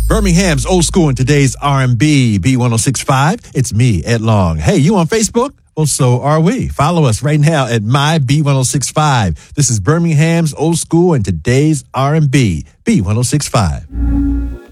Birmingham's old school and today's R&B, B1065. It's me, Ed Long. Hey, you on Facebook? Well, so are we. Follow us right now at my B1065. This is Birmingham's old school and today's R&B, B1065.